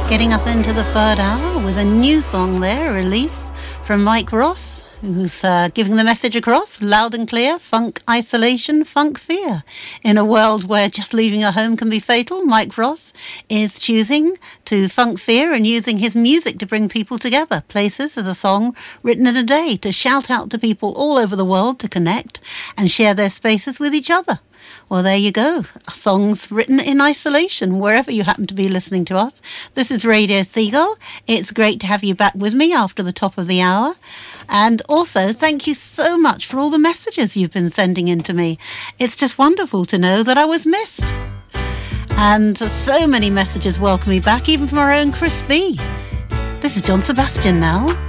Getting us into the third hour with a new song there, a release from Mike Ross, who's giving the message across loud and clear: funk isolation, funk fear. In a world where just leaving your home can be fatal, Mike Ross is choosing to funk fear and using his music to bring people together. Places as a song written in a day to shout out to people all over the world to connect and share their spaces with each other. Well, there you go. Songs written in isolation, wherever you happen to be listening to us. This is Radio Seagull. It's great to have you back with me after the top of the hour. And also, thank you so much for all the messages you've been sending in to me. It's just wonderful to know that I was missed. And so many messages welcome me back, even from our own Chris B. This is John Sebastian now.